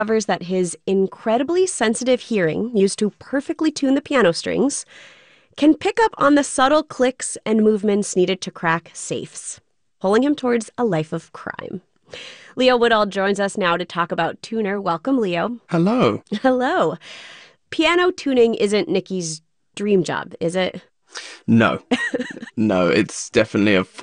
discovers that his incredibly sensitive hearing, used to perfectly tune the piano strings, can pick up on the subtle clicks and movements needed to crack safes, pulling him towards a life of crime. Leo Woodall joins us now to talk about Tuner. Welcome, Leo. Hello. Hello. Piano tuning isn't Nikki's dream job, is it? No, no, it's definitely a